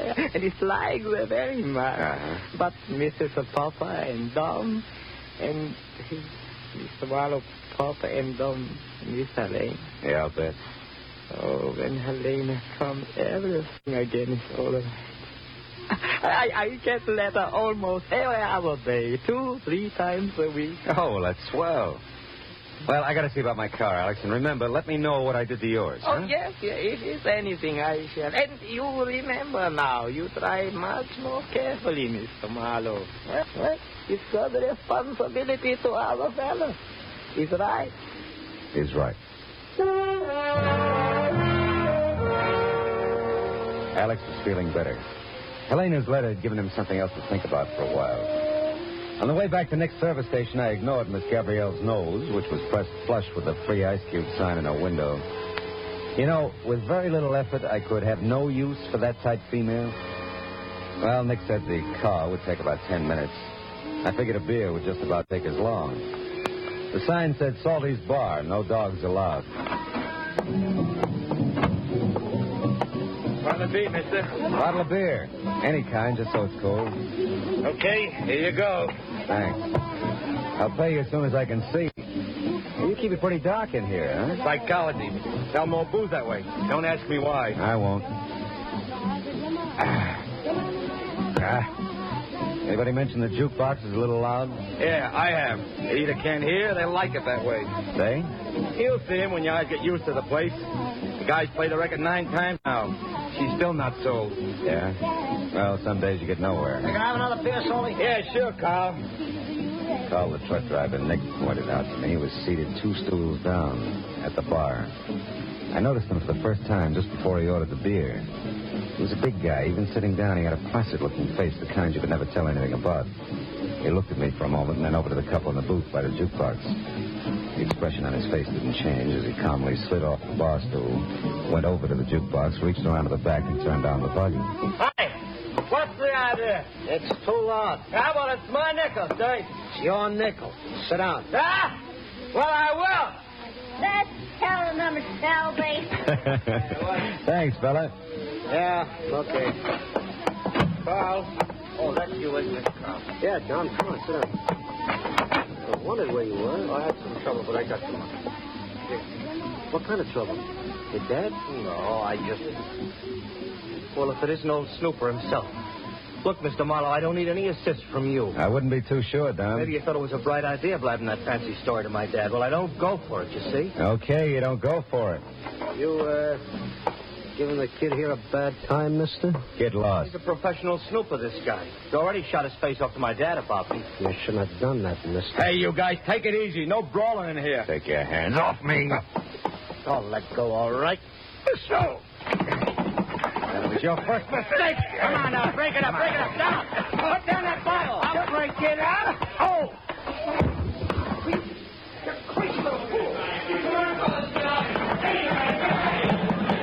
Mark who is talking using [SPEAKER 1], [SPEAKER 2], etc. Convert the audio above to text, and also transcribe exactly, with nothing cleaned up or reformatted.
[SPEAKER 1] And it's like there very much.
[SPEAKER 2] Uh-huh.
[SPEAKER 1] But Missus Papa and Dom and Mister Marlowe, Papa and Dom, Miss Helene.
[SPEAKER 2] Yeah, I'll bet.
[SPEAKER 1] Oh, when Helena comes, everything again is all right. I, I get letter almost every other day, two, three times a week.
[SPEAKER 2] Oh, well, that's swell. Well, I got to see about my car, Alex. And remember, let me know what I did to yours.
[SPEAKER 1] Oh,
[SPEAKER 2] huh?
[SPEAKER 1] yes, yes. If it's anything, I shall. And you remember now, you try much more carefully, Mister Marlowe. Well, well, it's got the responsibility to our fellow. He's right.
[SPEAKER 2] He's right. Alex was feeling better. Helena's letter had given him something else to think about for a while. On the way back to Nick's service station, I ignored Miss Gabrielle's nose, which was pressed flush with the free ice cube sign in her window. You know, with very little effort, I could have no use for that type female. Well, Nick said the car would take about ten minutes. I figured a beer would just about take as long. The sign said Salty's Bar, no dogs allowed.
[SPEAKER 3] Bottle of beer, mister.
[SPEAKER 2] Bottle of beer. Any kind, just so it's cold.
[SPEAKER 3] Okay, here you go.
[SPEAKER 2] Thanks. I'll pay you as soon as I can see. You keep it pretty dark in here, huh?
[SPEAKER 3] Psychology. Sell more booze that way. Don't ask me why.
[SPEAKER 2] I won't. Ah. Anybody mention the jukebox is a little loud?
[SPEAKER 3] Yeah, I have. They either can't hear or they like it that way.
[SPEAKER 2] They?
[SPEAKER 3] You'll see him when you guys get used to the place. The guys played the record nine times now. She's still not sold.
[SPEAKER 2] Yeah? Well, some days you get nowhere.
[SPEAKER 1] Can I have another beer, Salty?
[SPEAKER 3] Yeah, sure, Carl.
[SPEAKER 2] Carl, the truck driver, Nick, pointed out to me, was seated two stools down at the bar. I noticed him for the first time just before he ordered the beer. He was a big guy. Even sitting down, he had a placid-looking face, the kind you could never tell anything about. He looked at me for a moment and then over to the couple in the booth by the jukebox. The expression on his face didn't change as he calmly slid off the bar stool, went over to the jukebox, reached around to the back, and turned down the volume.
[SPEAKER 1] Hi. What's the idea? It's too loud. How about it's my nickel, Dave? It's your nickel. Sit down. Ah! Well, I will.
[SPEAKER 4] That's tell number Salve.
[SPEAKER 2] Thanks, fella.
[SPEAKER 1] Yeah, okay.
[SPEAKER 3] Carl. Oh, that's you, isn't it, Carl?
[SPEAKER 1] Yeah, John, come on, sit down. I wondered where you were.
[SPEAKER 3] I had some trouble, but I got some.
[SPEAKER 1] What kind of trouble? Your dad?
[SPEAKER 3] No, I just... Well, if it isn't old Snooper himself. Look, Mister Marlowe, I don't need any assist from you.
[SPEAKER 2] I wouldn't be too sure, Don.
[SPEAKER 3] Maybe you thought it was a bright idea blabbing that fancy story to my dad. Well, I don't go for it, you see?
[SPEAKER 2] Okay, you don't go for it.
[SPEAKER 1] You, uh, giving the kid here a bad time, mister?
[SPEAKER 2] Get lost.
[SPEAKER 3] He's a professional snooper, this guy. He already shot his face off to my dad about me.
[SPEAKER 1] You shouldn't have done that, mister.
[SPEAKER 3] Hey, you guys, take it easy. No brawling in here.
[SPEAKER 2] Take your hands off me.
[SPEAKER 1] I'll let go, all right?
[SPEAKER 3] So...
[SPEAKER 2] That was your first mistake.
[SPEAKER 3] Come on now, break it up, break it up. Down. Put down that bottle. I'll break it up. Oh.